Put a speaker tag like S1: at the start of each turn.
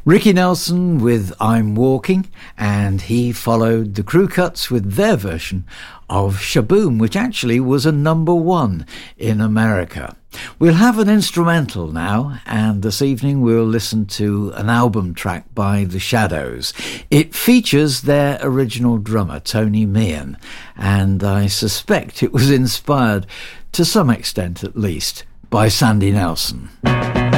S1: Ricky Nelson with I'm Walking, and he followed the Crew Cuts with their version of Shaboom, which actually was a #1 in America. We'll have an instrumental now, and this evening we'll listen to an album track by The Shadows. It features their original drummer, Tony Meehan, and I suspect it was inspired, to some extent at least, by Sandy Nelson.